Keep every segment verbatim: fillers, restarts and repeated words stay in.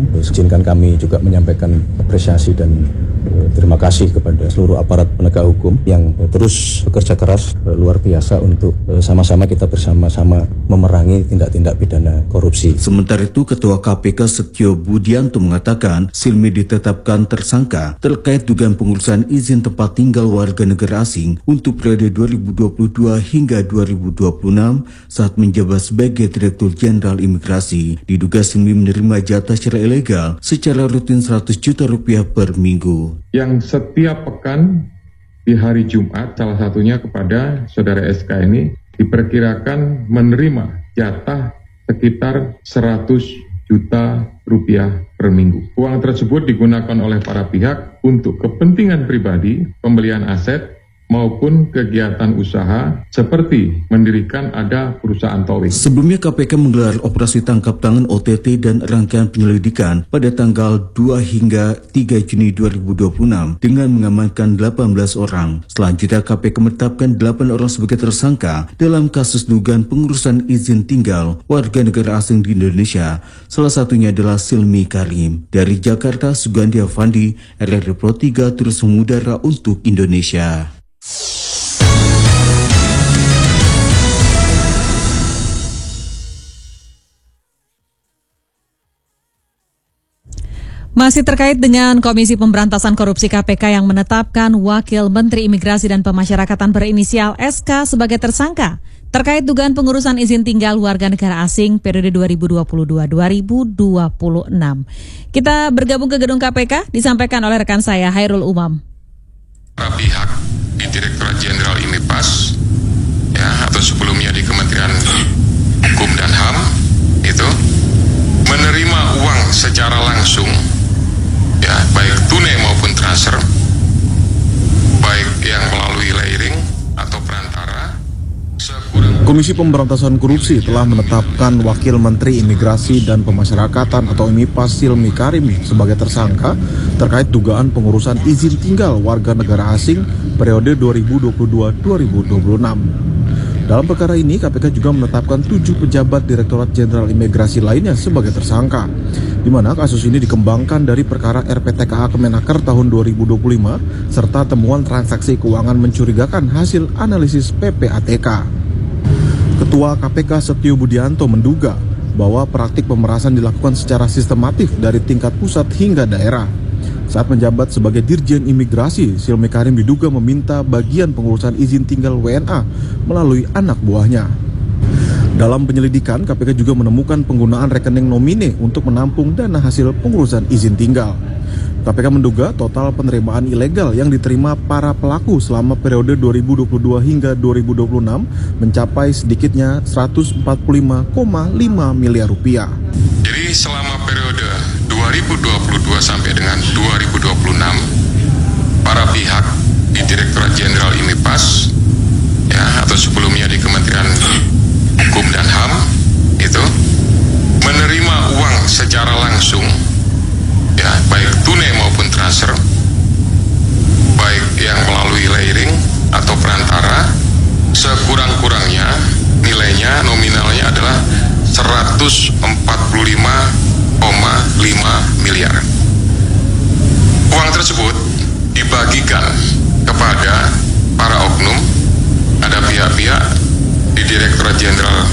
Izinkan kami juga menyampaikan apresiasi dan eh, terima kasih kepada seluruh aparat penegak hukum yang eh, terus bekerja keras eh, luar biasa untuk eh, sama-sama kita bersama-sama memerangi tindak-tindak pidana korupsi. Sementara itu, Ketua K P K Setio Budianto mengatakan Silmi ditetapkan tersangka terkait dugaan pengurusan izin tempat tinggal warga negara asing untuk periode dua ribu dua puluh dua hingga dua ribu dua puluh enam saat menjabat sebagai Direktur Jenderal Imigrasi. Diduga Silmi menerima jatah secara ilegal secara rutin seratus juta rupiah per minggu. Yang setiap pekan di hari Jumat, salah satunya kepada saudara S K ini diperkirakan menerima jatah sekitar seratus juta rupiah per minggu. Uang tersebut digunakan oleh para pihak untuk kepentingan pribadi, pembelian aset, maupun kegiatan usaha seperti mendirikan ada perusahaan towing. Sebelumnya K P K menggelar operasi tangkap tangan O T T dan rangkaian penyelidikan pada tanggal dua hingga tiga Juni dua ribu dua puluh enam dengan mengamankan delapan belas orang. Selanjutnya K P K menetapkan delapan orang sebagai tersangka dalam kasus dugaan pengurusan izin tinggal warga negara asing di Indonesia. Salah satunya adalah Silmi Karim. Dari Jakarta, Sugandi Avandi, R R I Pro tiga terus mengudara untuk Indonesia. Masih terkait dengan Komisi Pemberantasan Korupsi K P K yang menetapkan Wakil Menteri Imigrasi dan Pemasyarakatan berinisial S K sebagai tersangka terkait dugaan pengurusan izin tinggal warga negara asing periode dua ribu dua puluh dua sampai dua ribu dua puluh enam. Kita bergabung ke gedung K P K, disampaikan oleh rekan saya Hairul Umam. Para pihak di Direktorat Jenderal IMIPAS, ya, atau sebelumnya di Kementerian Hukum dan H A M, itu menerima uang secara langsung, ya, baik tunai maupun transfer, baik yang melalui layering atau perantara. Komisi Pemberantasan Korupsi telah menetapkan Wakil Menteri Imigrasi dan Pemasyarakatan atau IMIPAS Silmi Karim sebagai tersangka terkait dugaan pengurusan izin tinggal warga negara asing periode dua ribu dua puluh dua sampai dua ribu dua puluh enam. Dalam perkara ini, K P K juga menetapkan tujuh pejabat Direktorat Jenderal Imigrasi lainnya sebagai tersangka, di mana kasus ini dikembangkan dari perkara R P T K A Kemenaker tahun dua ribu dua puluh lima serta temuan transaksi keuangan mencurigakan hasil analisis P P A T K. Ketua K P K Setio Budianto menduga bahwa praktik pemerasan dilakukan secara sistematif dari tingkat pusat hingga daerah. Saat menjabat sebagai Dirjen Imigrasi, Silmi Karim diduga meminta bagian pengurusan izin tinggal W N A melalui anak buahnya. Dalam penyelidikan, K P K juga menemukan penggunaan rekening nomine untuk menampung dana hasil pengurusan izin tinggal. K P K menduga total penerimaan ilegal yang diterima para pelaku selama periode dua ribu dua puluh dua hingga dua ribu dua puluh enam mencapai sedikitnya seratus empat puluh lima koma lima miliar rupiah. Jadi selama periode dua ribu dua puluh dua sampai dengan dua ribu dua puluh enam, para pihak di Direktorat Jenderal IMIPAS, ya, atau sebelumnya di Kementerian Hukum dan H A M, itu menerima uang secara langsung, ya, baik tunai maupun transfer, baik yang melalui layering atau perantara, sekurang-kurangnya nilainya nominalnya adalah seratus empat puluh lima koma lima miliar. Uang tersebut dibagikan kepada para oknum, ada pihak-pihak di Direktorat Jenderal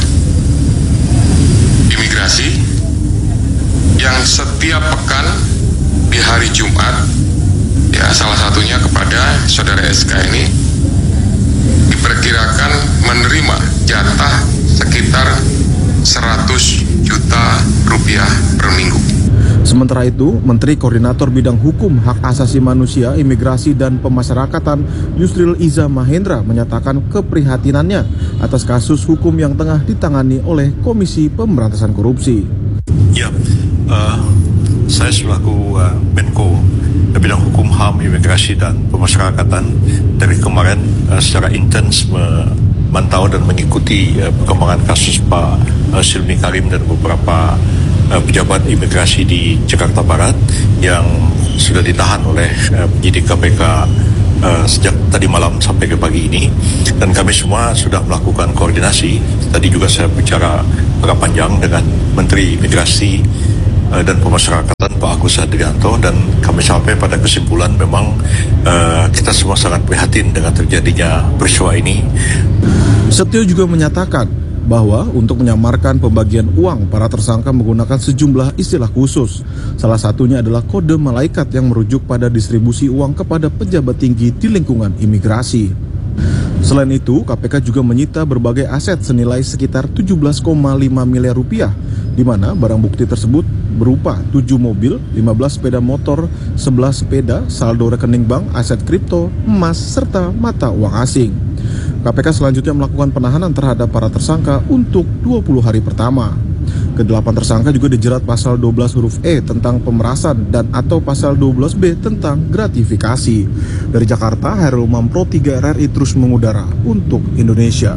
Imigrasi yang setiap pekan di hari Jumat, ya, salah satunya kepada saudara S K ini diperkirakan menerima jatah sekitar seratus juta rupiah per minggu. Sementara itu, Menteri Koordinator Bidang Hukum, Hak Asasi Manusia, Imigrasi dan Pemasyarakatan Yusril Iza Mahendra menyatakan keprihatinannya atas kasus hukum yang tengah ditangani oleh Komisi Pemberantasan Korupsi. Ya, uh, saya selaku uh, Menko Bidang Hukum, H A M, Imigrasi dan Pemasyarakatan dari kemarin uh, secara intens memantau dan mengikuti uh, perkembangan kasus Pak uh, Silmi Karim dan beberapa uh, pejabat imigrasi di Jakarta Barat yang sudah ditahan oleh uh, penyidik K P K uh, sejak tadi malam sampai ke pagi ini, dan kami semua sudah melakukan koordinasi. Tadi juga saya bicara agak panjang dengan Menteri Imigrasi uh, dan Pemasyarakatan Selatan Pak Agus Hadrianto, dan kami sampai pada kesimpulan memang uh, kita semua sangat prihatin dengan terjadinya peristiwa ini. Setio juga menyatakan bahwa untuk menyamarkan pembagian uang, para tersangka menggunakan sejumlah istilah khusus. Salah satunya adalah kode malaikat yang merujuk pada distribusi uang kepada pejabat tinggi di lingkungan imigrasi. Selain itu, K P K juga menyita berbagai aset senilai sekitar tujuh belas koma lima miliar rupiah, di mana barang bukti tersebut berupa tujuh mobil, lima belas sepeda motor, sebelas sepeda, saldo rekening bank, aset kripto, emas, serta mata uang asing. K P K selanjutnya melakukan penahanan terhadap para tersangka untuk dua puluh hari pertama. Kedelapan tersangka juga dijerat pasal dua belas huruf E tentang pemerasan dan atau pasal dua belas B tentang gratifikasi. Dari Jakarta, Hairul Umam, Pro tiga R R I terus mengudara untuk Indonesia.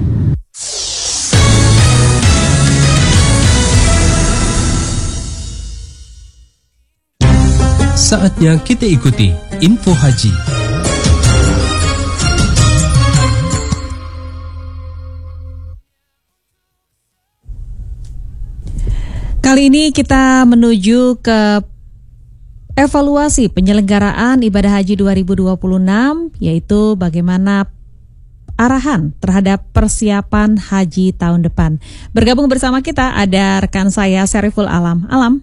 Saatnya kita ikuti Info Haji. Kali ini kita menuju ke evaluasi penyelenggaraan ibadah haji dua ribu dua puluh enam, yaitu bagaimana arahan terhadap persiapan haji tahun depan. Bergabung bersama kita ada rekan saya Syariful Alam. Alam.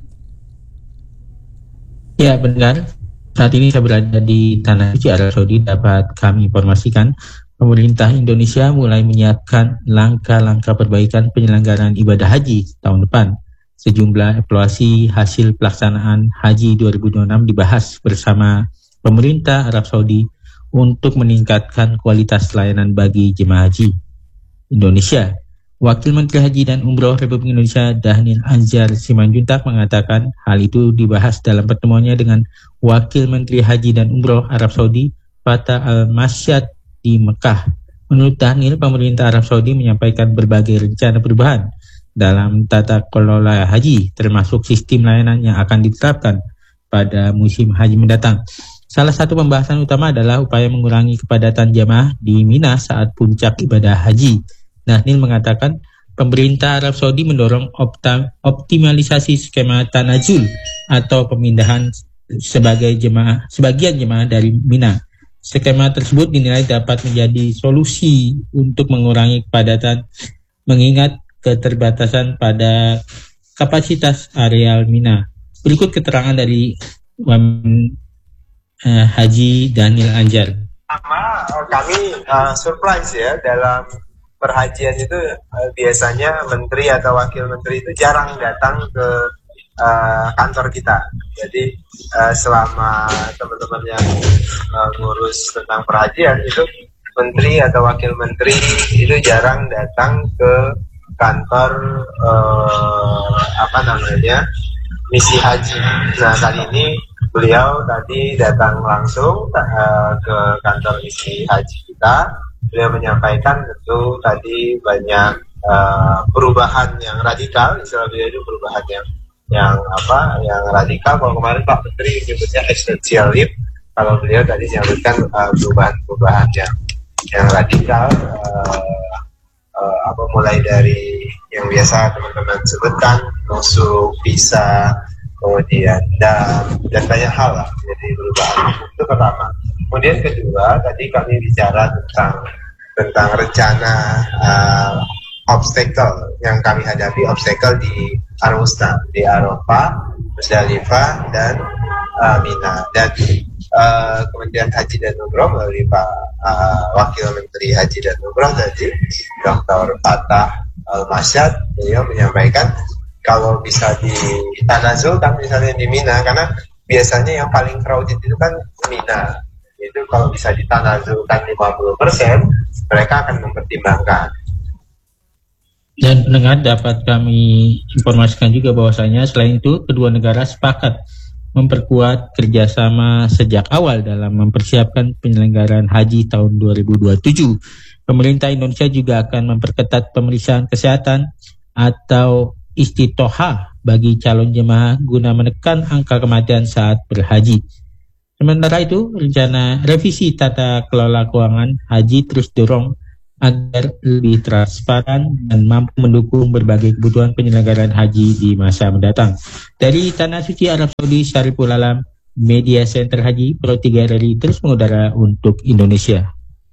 Ya, benar. Saat ini saya berada di Tanah Suci Arab Saudi. Dapat kami informasikan pemerintah Indonesia mulai menyiapkan langkah-langkah perbaikan penyelenggaraan ibadah haji tahun depan. Sejumlah evaluasi hasil pelaksanaan haji dua ribu dua puluh enam dibahas bersama pemerintah Arab Saudi untuk meningkatkan kualitas layanan bagi jemaah haji Indonesia. Wakil Menteri Haji dan Umroh Republik Indonesia Dhanil Anzar Simanjuntak mengatakan hal itu dibahas dalam pertemuannya dengan Wakil Menteri Haji dan Umroh Arab Saudi Fatah Al-Masyad di Mekah. Menurut Dhanil, pemerintah Arab Saudi menyampaikan berbagai rencana perubahan dalam tata kelola haji, termasuk sistem layanan yang akan diterapkan pada musim haji mendatang. Salah satu pembahasan utama adalah upaya mengurangi kepadatan jamaah di Mina saat puncak ibadah haji. Dhanil mengatakan pemerintah Arab Saudi mendorong opta, optimalisasi skema tanazul atau pemindahan sebagai jemaah, sebagian jemaah dari Mina. Skema tersebut dinilai dapat menjadi solusi untuk mengurangi kepadatan, mengingat keterbatasan pada kapasitas areal Mina. Berikut keterangan dari Wamen uh, Haji Dhanil Anzar. Pertama, kami uh, surprise ya, dalam perhajian itu uh, biasanya menteri atau wakil menteri itu jarang datang ke uh, kantor kita. Jadi uh, selama teman-teman yang uh, ngurus tentang perhajian itu menteri atau wakil menteri itu jarang datang ke kantor uh, apa namanya misi haji. Nah, kali ini beliau tadi datang langsung uh, ke kantor misi haji kita. Beliau menyampaikan tentu tadi banyak uh, perubahan yang radikal. Istilah beliau itu perubahan yang yang apa yang radikal. Kalau kemarin Pak Menteri menyebutnya essential leap, kalau beliau tadi menyebutkan uh, perubahan-perubahan yang yang radikal. Uh, Uh, apa mulai dari yang biasa teman-teman sebutkan, nusuk, visa, kemudian dam, dan banyak hal lah. Jadi perubahan itu pertama. Kemudian kedua, tadi kami bicara tentang tentang rencana uh, obstacle yang kami hadapi, obstacle di Al-Musna, di Arafah, Musdalifah, dan uh, Mina. Dan uh, Kementerian Haji dan Umroh melalui Pak Uh, Wakil Menteri Haji dan Umroh tadi, Doktor Fatah Al-Masyad, beliau menyampaikan kalau bisa ditanazulkan misalnya di Mina, karena biasanya yang paling crowded itu kan Mina. Itu kalau bisa ditanazulkan lima puluh persen, mereka akan mempertimbangkan. Dan pendengar, dapat kami informasikan juga bahwasanya selain itu kedua negara sepakat memperkuat kerjasama sejak awal dalam mempersiapkan penyelenggaraan haji tahun dua ribu dua puluh tujuh. Pemerintah Indonesia juga akan memperketat pemeriksaan kesehatan atau istitohah bagi calon jemaah guna menekan angka kematian saat berhaji. Sementara itu, rencana revisi tata kelola keuangan haji terus dorong agar lebih transparan dan mampu mendukung berbagai kebutuhan penyelenggaraan haji di masa mendatang. Dari Tanah Suci Arab Saudi, Syariful Alam, Media Center Haji Pro tiga R I terus mengudara untuk Indonesia.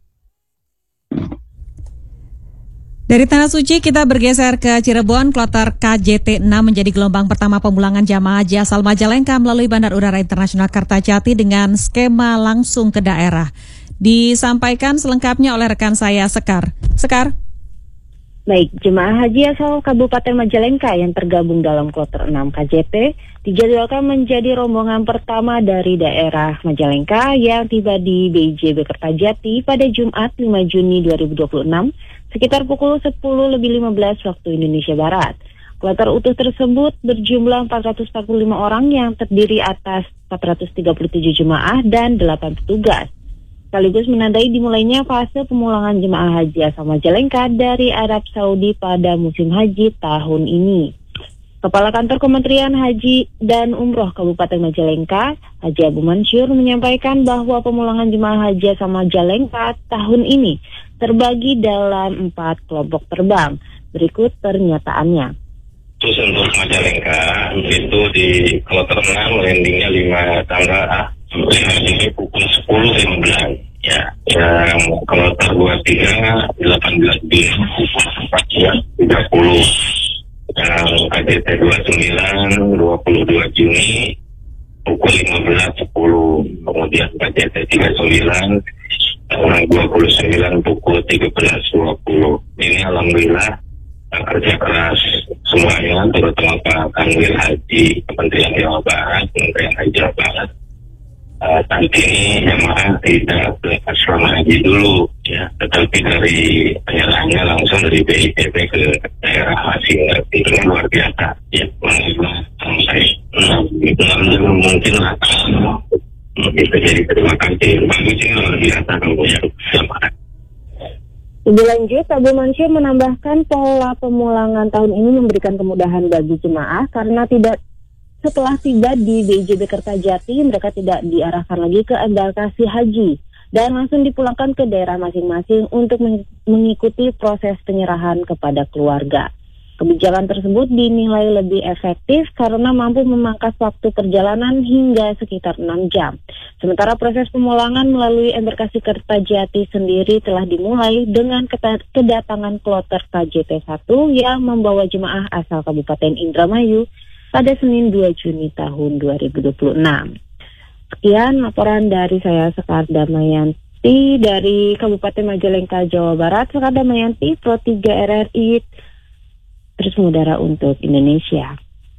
Dari Tanah Suci kita bergeser ke Cirebon. Kloter K J T enam menjadi gelombang pertama pemulangan jamaah haji asal Majalengka melalui Bandar Udara Internasional Kertajati dengan skema langsung ke daerah. Disampaikan selengkapnya oleh rekan saya Sekar. Sekar. Baik, jemaah haji asal Kabupaten Majalengka yang tergabung dalam kloter enam K J T dijadwalkan menjadi rombongan pertama dari daerah Majalengka yang tiba di B J B Kertajati pada Jumat lima Juni dua ribu dua puluh enam sekitar pukul sepuluh lebih lima belas waktu Indonesia Barat. Kloter utuh tersebut berjumlah empat ratus empat puluh lima orang yang terdiri atas empat ratus tiga puluh tujuh jemaah dan delapan petugas. Sekaligus menandai dimulainya fase pemulangan jemaah haji asal Majalengka dari Arab Saudi pada musim haji tahun ini. Kepala Kantor Kementerian Haji dan Umroh Kabupaten Majalengka, Haji Abu Mansur, menyampaikan bahwa pemulangan jemaah haji asal Majalengka tahun ini terbagi dalam empat kelompok terbang. Berikut pernyataannya. Terus untuk Majalengka itu di kloter enam landingnya lima tanggal A sampai hari ini pukul sepuluh lima belas. Ya, yang kloter dua puluh tiga delapan belas B pukul empat siang tiga puluh. Yang K J T dua puluh sembilan dua puluh dua Juni pukul lima belas sepuluh. Kemudian K J T tiga puluh sembilan dua puluh sembilan pukul tiga belas dua puluh. Ini alhamdulillah kerja keras semuanya, terutama Pak Kanwil Haji Kementerian Jawa Barat, Kementerian Haji Jawa Barat. Uh, saat ini jemaah tidak ke asrama haji dulu, ya, tetapi dari penyerahannya langsung dari B I T B ke daerah masing. Itu luar biasa, ya, mengenai sampai enam itu mungkin lah. Itu jadi terima kasih, bagus ini luar biasa tentunya jemaah. Lebih lanjut, Abu Mansur menambahkan pola pemulangan tahun ini memberikan kemudahan bagi jemaah karena tidak setelah tiba di B J B Kertajati mereka tidak diarahkan lagi ke embarkasi haji dan langsung dipulangkan ke daerah masing-masing untuk mengikuti proses penyerahan kepada keluarga. Kebijakan tersebut dinilai lebih efektif karena mampu memangkas waktu perjalanan hingga sekitar enam jam. Sementara proses pemulangan melalui embarkasi Kertajati sendiri telah dimulai dengan kedatangan kloter K J T satu yang membawa jemaah asal Kabupaten Indramayu pada Senin dua Juni tahun dua ribu dua puluh enam. Sekian laporan dari saya, Sekar Damayanti dari Kabupaten Majalengka, Jawa Barat. Sekar Damayanti, Pro tiga R R I, terus mengudara untuk Indonesia.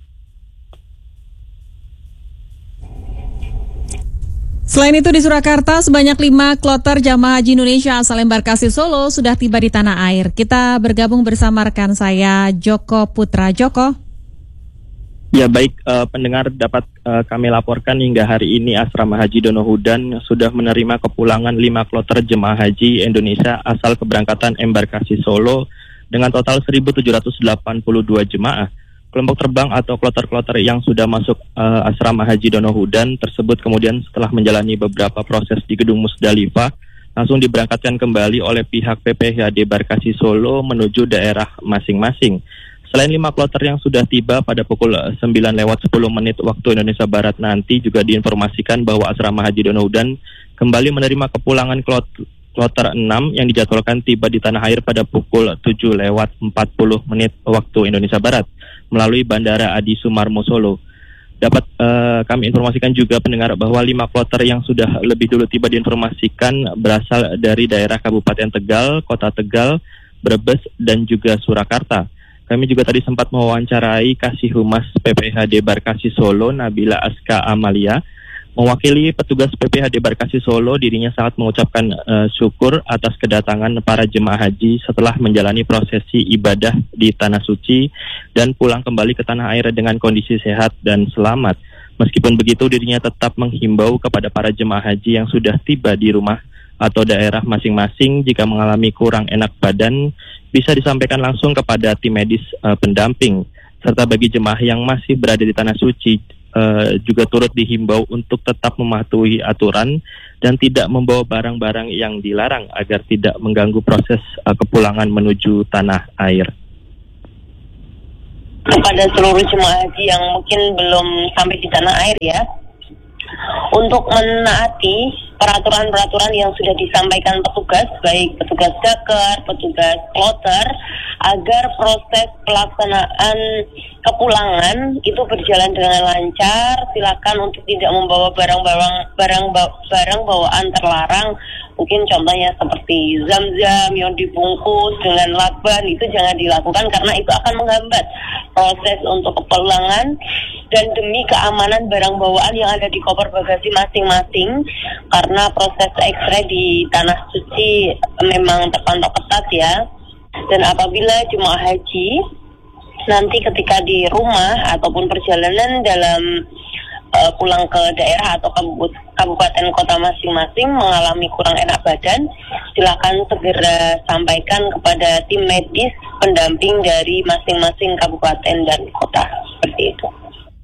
Selain itu di Surakarta, sebanyak lima kloter jamaah haji Indonesia asal embarkasi Solo sudah tiba di tanah air. Kita bergabung bersama rekan saya Joko Putra. Joko. Ya baik, uh, pendengar dapat uh, kami laporkan hingga hari ini Asrama Haji Donohudan sudah menerima kepulangan lima kloter jemaah haji Indonesia asal keberangkatan embarkasi Solo dengan total seribu tujuh ratus delapan puluh dua jemaah. Kelompok terbang atau kloter-kloter yang sudah masuk uh, Asrama Haji Donohudan tersebut kemudian setelah menjalani beberapa proses di Gedung Musdalifah langsung diberangkatkan kembali oleh pihak P P H D Barkasi Solo menuju daerah masing-masing. Selain lima kloter yang sudah tiba pada pukul sembilan lewat sepuluh menit waktu Indonesia Barat nanti, juga diinformasikan bahwa Asrama Haji Donohudan kembali menerima kepulangan kloter, kloter enam yang dijadwalkan tiba di tanah air pada pukul tujuh lewat empat puluh menit waktu Indonesia Barat melalui Bandara Adi Sumarmo Solo. Dapat uh, kami informasikan juga pendengar bahwa lima kloter yang sudah lebih dulu tiba diinformasikan berasal dari daerah Kabupaten Tegal, Kota Tegal, Brebes, dan juga Surakarta. Kami juga tadi sempat mewawancarai Kasih Humas P P H D Barkasi Solo, Nabila Aska Amalia. Mewakili petugas P P H D Barkasi Solo, dirinya sangat mengucapkan uh, syukur atas kedatangan para jemaah haji setelah menjalani prosesi ibadah di Tanah Suci dan pulang kembali ke tanah air dengan kondisi sehat dan selamat. Meskipun begitu, dirinya tetap menghimbau kepada para jemaah haji yang sudah tiba di rumah atau daerah masing-masing jika mengalami kurang enak badan bisa disampaikan langsung kepada tim medis uh, pendamping. Serta bagi jemaah yang masih berada di Tanah Suci uh, juga turut dihimbau untuk tetap mematuhi aturan dan tidak membawa barang-barang yang dilarang agar tidak mengganggu proses uh, kepulangan menuju tanah air. Kepada seluruh jemaah haji yang mungkin belum sampai di tanah air ya, untuk menaati peraturan-peraturan yang sudah disampaikan petugas, baik petugas dakar, petugas kloter, agar proses pelaksanaan kepulangan itu berjalan dengan lancar. Silakan untuk tidak membawa barang-barang barang barang bawaan terlarang. Mungkin contohnya seperti zam-zam yang dibungkus dengan lakban, itu jangan dilakukan karena itu akan menghambat proses untuk kepulangan dan demi keamanan barang bawaan yang ada di koper bagasi masing-masing, karena proses X-ray di tanah suci memang terpantau ketat ya. Dan apabila jemaah haji nanti ketika di rumah ataupun perjalanan dalam uh, pulang ke daerah atau kabupaten kota masing-masing mengalami kurang enak badan, silakan segera sampaikan kepada tim medis pendamping dari masing-masing kabupaten dan kota, seperti itu.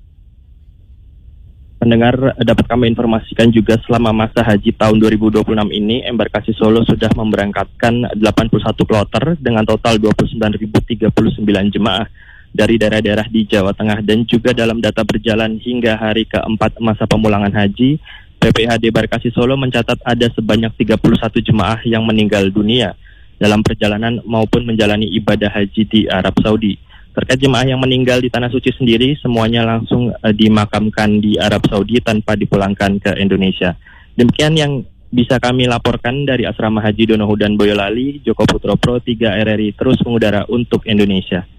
Pendengar, dapat kami informasikan juga selama masa haji tahun dua ribu dua puluh enam ini, Embarkasi Solo sudah memberangkatkan delapan puluh satu kloter dengan total dua puluh sembilan ribu tiga puluh sembilan jemaah dari daerah-daerah di Jawa Tengah. Dan juga dalam data berjalan hingga hari keempat masa pemulangan haji, P P H D Embarkasi Solo mencatat ada sebanyak tiga puluh satu jemaah yang meninggal dunia dalam perjalanan maupun menjalani ibadah haji di Arab Saudi. Terkait jemaah yang meninggal di Tanah Suci sendiri, semuanya langsung uh, dimakamkan di Arab Saudi tanpa dipulangkan ke Indonesia. Demikian yang bisa kami laporkan dari Asrama Haji Donohudan Boyolali. Joko Putro Pro tiga R R I terus mengudara untuk Indonesia.